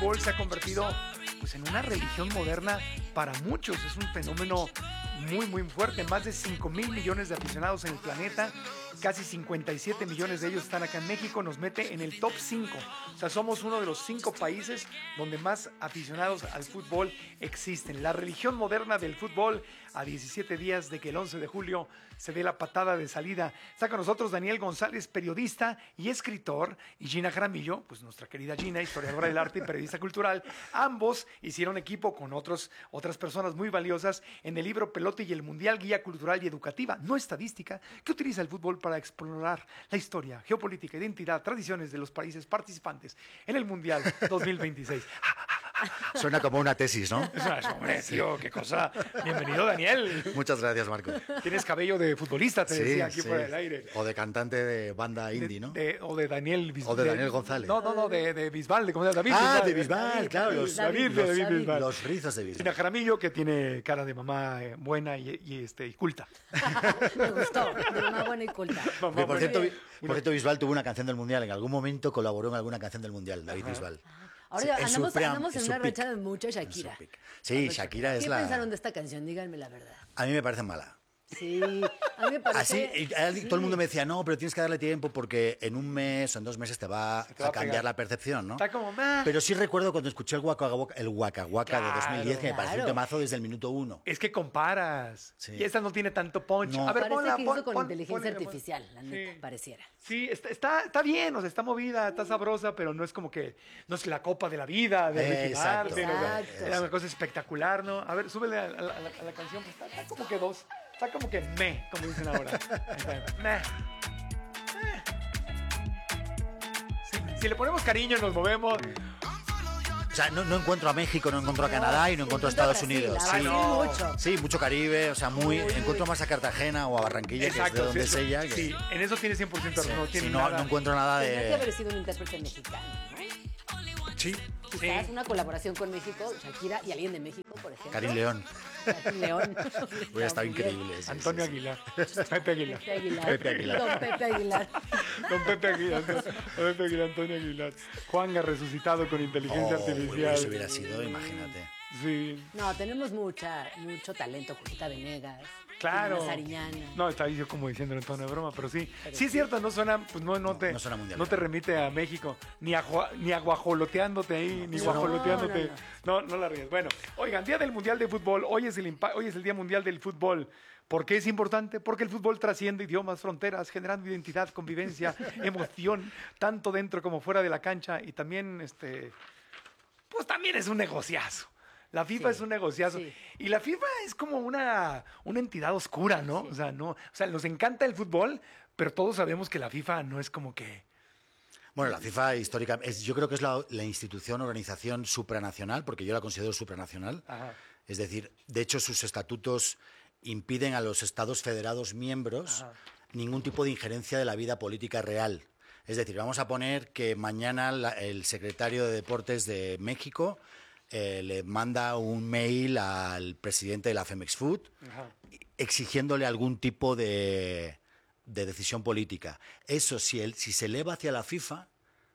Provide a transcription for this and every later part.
fútbol se ha convertido pues, en una religión moderna para muchos. Es un fenómeno muy, muy fuerte. Más de 5,000 millones de aficionados en el planeta. Casi 57 millones de ellos están acá en México. Nos mete en el top 5. O sea, somos uno de los 5 países donde más aficionados al fútbol existen. La religión moderna del fútbol, a 17 días de que el 11 de julio se dé la patada de salida. Está con nosotros Daniel González, periodista y escritor, y Gina Jaramillo, pues nuestra querida Gina, historiadora del arte y periodista cultural. Ambos hicieron equipo con otras personas muy valiosas en el libro Pelote y el Mundial, guía cultural y educativa, no estadística, que utiliza el fútbol para explorar la historia, geopolítica, identidad, tradiciones de los países participantes en el Mundial 2026. Suena como una tesis, ¿no? Hombre, tío, qué cosa. Bienvenido, Daniel. Muchas gracias, Marco. Tienes cabello de futbolista, te decía aquí por el aire. O de cantante de banda indie, ¿no? O de Daniel Bisbal. O de Daniel González. No, de Bisbal. ¿Cómo se llama? David Bisbal. De Bisbal, claro. David Bisbal. Los rizos de Bisbal. Gina Jaramillo, que tiene cara de mamá buena y culta. Me gustó, de mamá buena y culta. Por cierto, Bisbal tuvo una canción del Mundial. En algún momento colaboró en alguna canción del Mundial, David Bisbal. Ahora andamos en una racha de mucha Shakira. Sí, Shakira es ¿Qué la... ¿Qué pensaron de esta canción? Díganme la verdad. A mí me parece mala. Sí, a mí me parece... Así, todo el mundo me decía, no, pero tienes que darle tiempo porque en un mes o en 2 meses te va a cambiar la percepción, ¿no? Está como... Pero sí recuerdo cuando escuché el Waka Waka de 2010, que me pareció un temazo desde el minuto 1. Es que comparas. Sí. Y esta no tiene tanto punch. No. A ver, parece que hizo con inteligencia artificial, la neta, pareciera. Sí, está bien, o sea, está movida, está sabrosa, pero no es como que... No es la copa de la vida de Ricky Martin. Era una cosa espectacular, ¿no? A ver, súbele a la canción. Pues está como que dos... Está como que como dicen ahora. Si le ponemos cariño nos movemos. O sea, no encuentro a México, no encuentro a Canadá y no encuentro a Estados Unidos. Sí, mucho Caribe, o sea, encuentro más a Cartagena o a Barranquilla, exacto, que es de donde es ella. Que... Sí, en eso tiene 100% razón. No encuentro nada de... Tendría que haber sido un intérprete mexicano, ¿no? Sí. Quizás una colaboración con México, Shakira y alguien de México, por ejemplo. Karim León. Hubiera estado increíble. Antonio Aguilar. Pepe Aguilar. Don Pepe Aguilar. Antonio Aguilar. Juanga resucitado con inteligencia artificial. Eso hubiera sido, imagínate. Sí. No, tenemos mucho talento, Julieta Venegas. Claro. Sariñana. No, está ahí yo como diciéndolo en tono de broma, pero sí. Sí es cierto, no suena, pues no te remite a México, ni a guajoloteándote ahí, ni guajoloteándote. No la ríes. Bueno, oigan, Día del Mundial de Fútbol, hoy es el Día Mundial del Fútbol. ¿Por qué es importante? Porque el fútbol trasciende idiomas, fronteras, generando identidad, convivencia, emoción, tanto dentro como fuera de la cancha, y también, pues también es un negociazo. La FIFA es un negociazo. Sí. Y la FIFA es como una entidad oscura, ¿no? Sí. O sea, nos encanta el fútbol, pero todos sabemos que la FIFA no es como que... Bueno, la FIFA histórica, yo creo que es la institución, organización supranacional, porque yo la considero supranacional. Ajá. Es decir, de hecho, sus estatutos impiden a los estados federados miembros ningún tipo de injerencia de la vida política real. Es decir, vamos a poner que mañana el secretario de Deportes de México... le manda un mail al presidente de la Femex Food exigiéndole algún tipo de decisión política. Eso, si se eleva hacia la FIFA,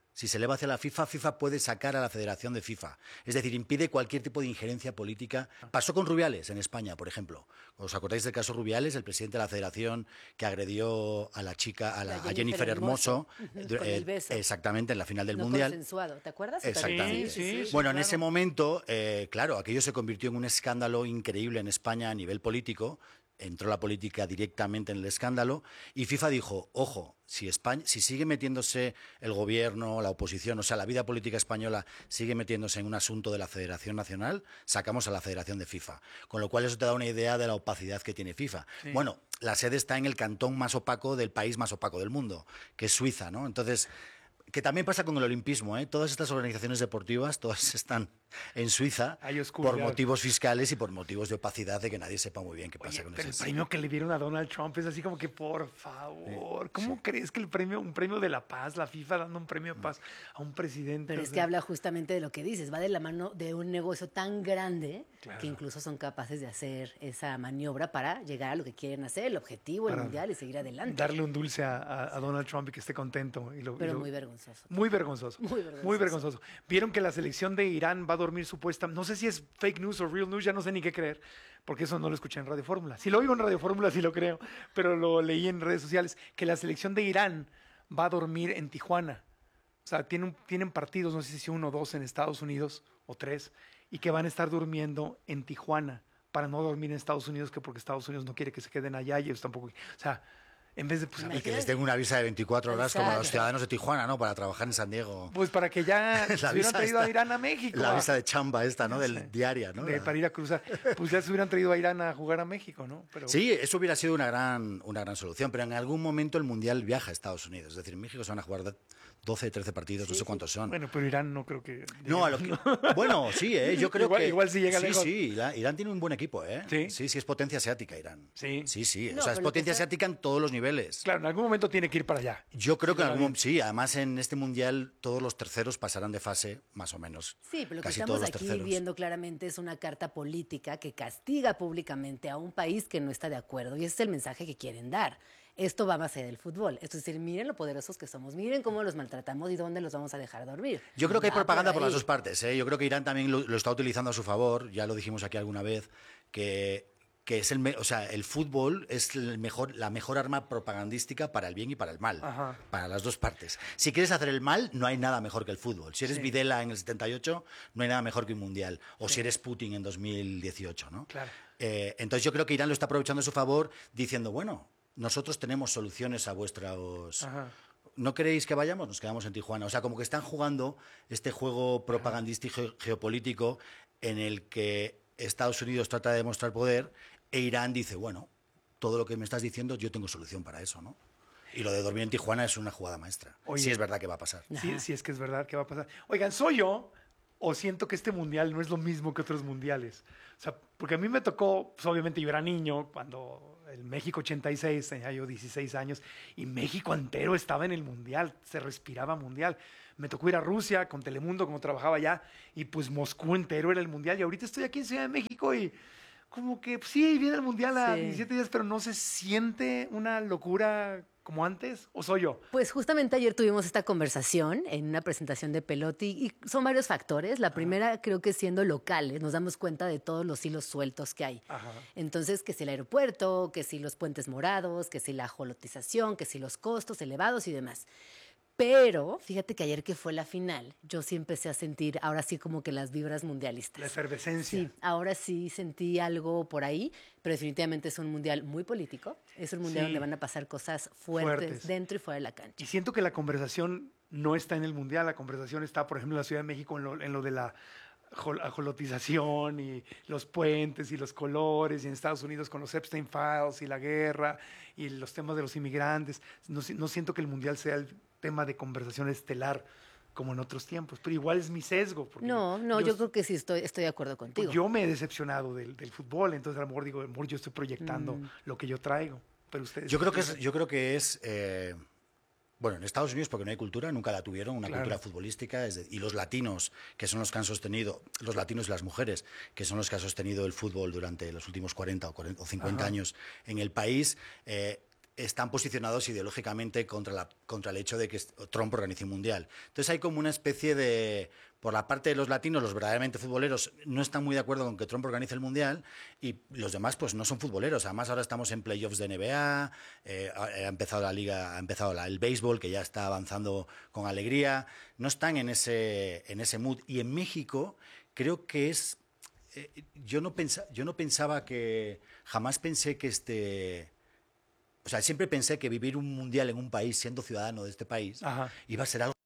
FIFA puede sacar a la Federación de FIFA. Es decir, impide cualquier tipo de injerencia política. Pasó con Rubiales en España, por ejemplo. ¿Os acordáis del caso Rubiales, el presidente de la Federación que agredió a la chica, a Jennifer Hermoso? Con el beso. Exactamente, en la final del Mundial. Consensuado, ¿te acuerdas? Exactamente. Sí, bueno, claro. En ese momento, claro, aquello se convirtió en un escándalo increíble en España a nivel político. Entró la política directamente en el escándalo y FIFA dijo, ojo, si sigue metiéndose el gobierno, la oposición, o sea, la vida política española sigue metiéndose en un asunto de la Federación Nacional, sacamos a la Federación de FIFA. Con lo cual eso te da una idea de la opacidad que tiene FIFA. Sí. Bueno, la sede está en el cantón más opaco del país más opaco del mundo, que es Suiza, ¿no? Entonces... Que también pasa con el olimpismo, ¿eh? Todas estas organizaciones deportivas, todas están en Suiza por motivos fiscales y por motivos de opacidad de que nadie sepa muy bien qué pasa con eso. El premio que le dieron a Donald Trump es así como que, por favor, ¿cómo crees que un premio de la paz, la FIFA dando un premio de paz a un presidente? Pero es que habla justamente de lo que dices, va de la mano de un negocio tan grande que incluso son capaces de hacer esa maniobra para llegar a lo que quieren hacer, el objetivo, el mundial y seguir adelante. Darle un dulce a Donald Trump y que esté contento. Pero muy vergonzoso. vergonzoso. Muy vergonzoso. Muy vergonzoso. Muy vergonzoso. Vieron que la selección de Irán va a dormir supuesta. No sé si es fake news o real news, ya no sé ni qué creer, porque eso no lo escuché en Radio Fórmula. Si lo oigo en Radio Fórmula, sí lo creo, pero lo leí en redes sociales, que la selección de Irán va a dormir en Tijuana. O sea, tienen partidos, no sé si 1 o 2 en Estados Unidos, o 3, y que van a estar durmiendo en Tijuana, para no dormir en Estados Unidos, que porque Estados Unidos no quiere que se queden allá, y ellos tampoco. O sea, en vez de... Pues, y que les den una visa de 24 horas como a los ciudadanos de Tijuana, ¿no? Para trabajar en San Diego. Pues para que ya se hubieran traído a Irán a México. La visa de chamba esta, ¿no? Del diaria, ¿no? Para ir a cruzar. Pues ya se hubieran traído a Irán a jugar a México, ¿no? Pero... Sí, eso hubiera sido una gran solución, pero en algún momento el Mundial viaja a Estados Unidos. Es decir, en México se van a jugar 12, 13 partidos, no sé cuántos son. Bueno, pero Irán no creo que... No, bueno, sí, yo creo que... Igual sí llega lejos. Sí, Irán tiene un buen equipo, ¿eh? Sí, es potencia asiática Irán. Sí. Sí, No, o sea, es potencia asiática en todos los niveles. Claro, en algún momento tiene que ir para allá. Yo creo que sí, además en este Mundial todos los terceros pasarán de fase, más o menos. Sí, pero lo que casi estamos todos los aquí terceros. viendo claramente es una carta política que castiga públicamente a un país que no está de acuerdo. Y ese es el mensaje que quieren dar. Esto va más allá del fútbol. Es decir, miren lo poderosos que somos, miren cómo los maltratamos y dónde los vamos a dejar dormir. Yo creo que hay propaganda por las ahí. dos partes, ¿eh? Yo creo que Irán también lo está utilizando a su favor, ya lo dijimos aquí alguna vez, que es el fútbol es la mejor arma propagandística para el bien y para el mal, para las dos partes. Si quieres hacer el mal, no hay nada mejor que el fútbol. Si eres Videla en el 78, no hay nada mejor que un mundial. O si eres Putin en 2018, ¿no? Claro. Entonces yo creo que Irán lo está aprovechando a su favor, diciendo, bueno, nosotros tenemos soluciones a vuestros... ¿No queréis que vayamos? Nos quedamos en Tijuana. O sea, como que están jugando este juego propagandístico y geopolítico en el que Estados Unidos trata de demostrar poder e Irán dice, bueno, todo lo que me estás diciendo yo tengo solución para eso, ¿no? Y lo de dormir en Tijuana es una jugada maestra. Oye, sí es verdad que va a pasar. Sí, es que es verdad que va a pasar. Oigan, ¿soy yo o siento que este mundial no es lo mismo que otros mundiales? O sea, porque a mí me tocó, pues obviamente yo era niño cuando el México 86, tenía yo 16 años, y México entero estaba en el mundial, se respiraba mundial. Me tocó ir a Rusia con Telemundo, como trabajaba allá, y pues Moscú entero era el mundial. Y ahorita estoy aquí en Ciudad de México y como que pues, sí, viene el mundial a 17 días, pero no se siente una locura como antes, ¿o soy yo? Pues justamente ayer tuvimos esta conversación en una presentación de Pelotti y son varios factores. La primera, creo que siendo locales, nos damos cuenta de todos los hilos sueltos que hay. Entonces, que si el aeropuerto, que si los puentes morados, que si la ajolotización, que si los costos elevados y demás. Pero, fíjate que ayer que fue la final, yo sí empecé a sentir, ahora sí como que las vibras mundialistas. La efervescencia. Sí, ahora sí sentí algo por ahí, pero definitivamente es un mundial muy político. Es un mundial donde van a pasar cosas fuertes dentro y fuera de la cancha. Y siento que la conversación no está en el mundial, la conversación está, por ejemplo, en la Ciudad de México en lo de la ajolotización y los puentes y los colores, y en Estados Unidos con los Epstein Files y la guerra y los temas de los inmigrantes. No siento que el mundial sea el tema de conversación estelar como en otros tiempos, pero igual es mi sesgo. No, yo creo que sí estoy de acuerdo contigo. Yo me he decepcionado del fútbol, entonces a lo mejor digo, yo estoy proyectando lo que yo traigo, pero ustedes... Yo creo que es bueno, en Estados Unidos, porque no hay cultura, nunca la tuvieron, una cultura futbolística, y los latinos, que son los que han sostenido, los latinos y las mujeres, que son los que han sostenido el fútbol durante los últimos 40 o 50 años en el país, están posicionados ideológicamente contra el hecho de que Trump organice un mundial. Entonces hay como una especie de... Por la parte de los latinos, los verdaderamente futboleros no están muy de acuerdo con que Trump organice el mundial, y los demás pues no son futboleros. Además ahora estamos en playoffs de NBA, ha empezado la liga, el béisbol, que ya está avanzando con alegría. No están en ese mood. Y en México creo que es... yo no pensaba que... Jamás pensé que o sea, siempre pensé que vivir un mundial en un país, siendo ciudadano de este país, iba a ser algo,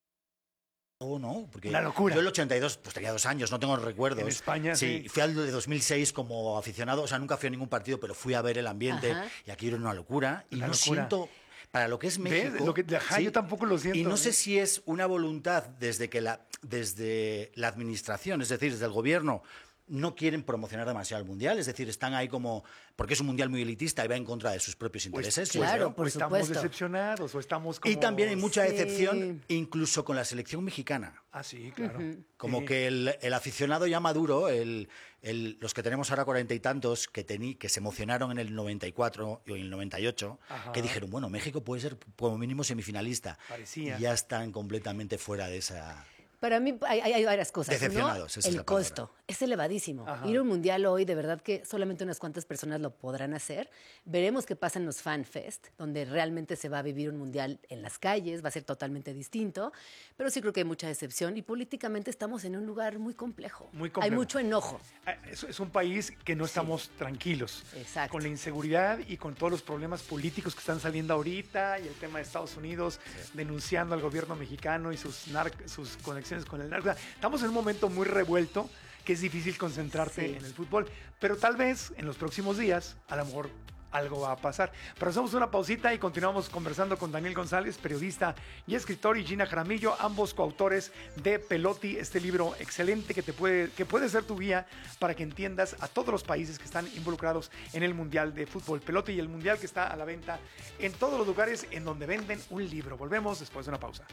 ¿no? Porque una locura. Yo el 82, pues tenía 2 años, no tengo recuerdos. En España, sí. Fui al de 2006 como aficionado, o sea, nunca fui a ningún partido, pero fui a ver el ambiente, y aquí era una locura. Y no siento... Para lo que es México... Yo tampoco lo siento. Y no sé si es una voluntad desde la administración, es decir, desde el gobierno, no quieren promocionar demasiado el Mundial, es decir, están ahí como... Porque es un Mundial muy elitista y va en contra de sus propios intereses. Claro, por estamos supuesto. Decepcionados o estamos como... Y también hay mucha decepción incluso con la selección mexicana. Ah, sí, claro. Como que el aficionado ya maduro, los que tenemos ahora 40 y tantos, que se emocionaron en el 94 y en el 98, que dijeron, bueno, México puede ser como mínimo semifinalista. Parecía. Y ya están completamente fuera de esa... Para mí hay varias cosas. Decepcionados, esa es la El costo es elevadísimo. Ajá. Ir a un mundial hoy, de verdad que solamente unas cuantas personas lo podrán hacer. Veremos qué pasa en los Fan Fest, donde realmente se va a vivir un mundial en las calles, va a ser totalmente distinto. Pero sí creo que hay mucha decepción y políticamente estamos en un lugar muy complejo. Muy complejo. Hay mucho enojo. Es un país que no estamos tranquilos. Exacto. Con la inseguridad y con todos los problemas políticos que están saliendo ahorita y el tema de Estados Unidos denunciando al gobierno mexicano y sus conexiones con el narco. Estamos en un momento muy revuelto que es difícil concentrarte en el fútbol, pero tal vez en los próximos días a lo mejor algo va a pasar. Pero hacemos una pausita y continuamos conversando con Daniel González, periodista y escritor, y Gina Jaramillo, ambos coautores de Pelotti, este libro excelente que puede ser tu guía para que entiendas a todos los países que están involucrados en el Mundial de Fútbol. Pelotti y el Mundial, que está a la venta en todos los lugares en donde venden un libro. Volvemos después de una pausa.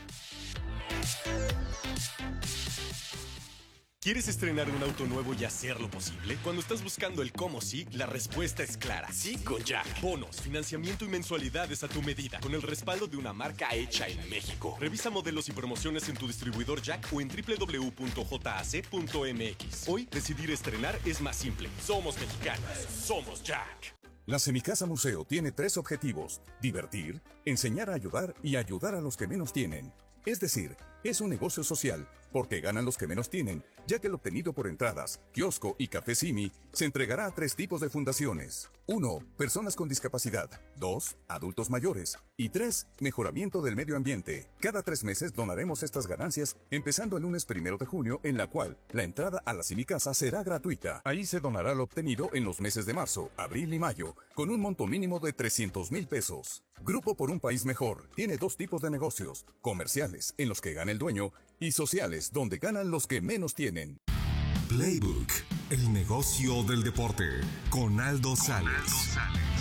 ¿Quieres estrenar un auto nuevo y hacerlo posible? Cuando estás buscando el cómo sí, la respuesta es clara. Sí con Jack. Bonos, financiamiento y mensualidades a tu medida, con el respaldo de una marca hecha en México. Revisa modelos y promociones en tu distribuidor Jack o en www.jac.mx. Hoy, decidir estrenar es más simple. Somos mexicanos. Somos Jack. La Semicasa Museo tiene 3 objetivos: divertir, enseñar a ayudar y ayudar a los que menos tienen. Es decir, es un negocio social, porque ganan los que menos tienen, ya que el obtenido por entradas, kiosco y café Simi se entregará a 3 tipos de fundaciones. 1. Personas con discapacidad. 2. Adultos mayores. Y 3. Mejoramiento del medio ambiente. Cada 3 meses donaremos estas ganancias, empezando el lunes 1 de junio, en la cual la entrada a la Semicasa será gratuita. Ahí se donará lo obtenido en los meses de marzo, abril y mayo, con un monto mínimo de 300,000 pesos. Grupo por un País Mejor tiene 2 tipos de negocios: comerciales, en los que gana el dueño, y sociales, donde ganan los que menos tienen. Playbook, el negocio del deporte, con Aldo Sales.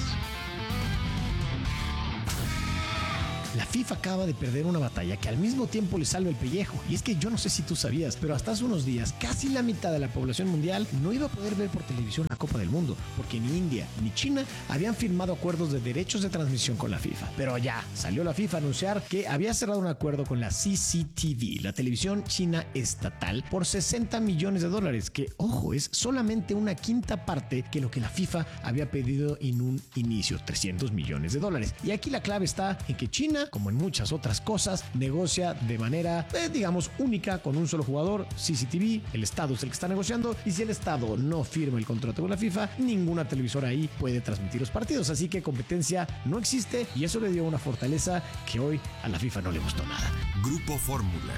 La FIFA acaba de perder una batalla que al mismo tiempo le salva el pellejo. Y es que yo no sé si tú sabías, pero hasta hace unos días casi la mitad de la población mundial no iba a poder ver por televisión la Copa del Mundo, porque ni India ni China habían firmado acuerdos de derechos de transmisión con la FIFA. Pero ya salió la FIFA a anunciar que había cerrado un acuerdo con la CCTV, la televisión china estatal, por $60 millones, que, ojo, es solamente una quinta parte que lo que la FIFA había pedido en un inicio, $300 millones. Y aquí la clave está en que China, como en muchas otras cosas, negocia de manera, digamos, única con un solo jugador, CCTV. El Estado es el que está negociando, y si el Estado no firma el contrato con la FIFA, ninguna televisora ahí puede transmitir los partidos. Así que competencia no existe, y eso le dio una fortaleza que hoy a la FIFA no le gustó nada. Grupo Fórmula.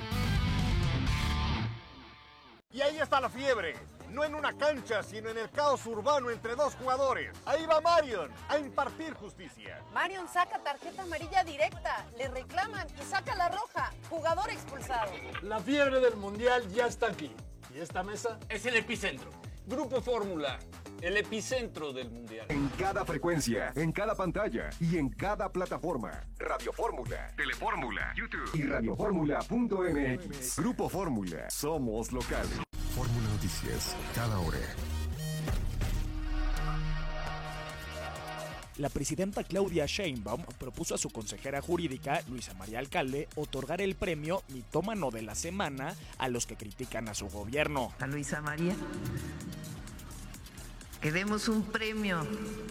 Y ahí está la fiebre. No en una cancha, sino en el caos urbano entre 2 jugadores. Ahí va Marion a impartir justicia. Marion saca tarjeta amarilla directa, le reclaman y saca la roja. Jugador expulsado. La fiebre del Mundial ya está aquí. ¿Y esta mesa? Es el epicentro. Grupo Fórmula, el epicentro del Mundial. En cada frecuencia, en cada pantalla y en cada plataforma. Radio Fórmula, Telefórmula, YouTube y radioformula.mx. Grupo Fórmula, somos locales. Fórmula Noticias, cada hora. La presidenta Claudia Sheinbaum propuso a su consejera jurídica, Luisa María Alcalde, otorgar el premio Mitómano de la Semana a los que critican a su gobierno. A Luisa María, que demos un premio,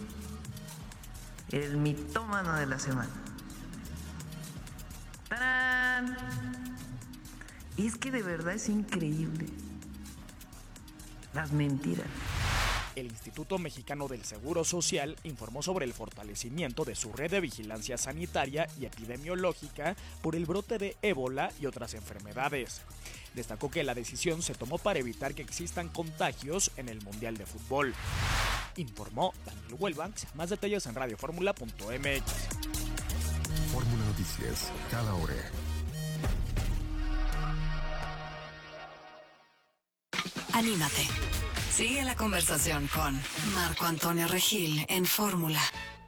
el Mitómano de la Semana. ¡Tarán! Y es que de verdad es increíble las mentiras. El Instituto Mexicano del Seguro Social informó sobre el fortalecimiento de su red de vigilancia sanitaria y epidemiológica por el brote de ébola y otras enfermedades. Destacó que la decisión se tomó para evitar que existan contagios en el Mundial de Fútbol. Informó Daniel Huelbanks. Más detalles en radioformula.mx. Fórmula Noticias, cada hora. Anímate. Sigue la conversación con Marco Antonio Regil en Fórmula.